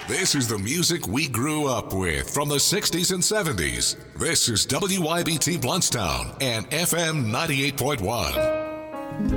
This is the music we grew up with from the 60s and 70s. This is WYBT Bluntstown and FM 98.1.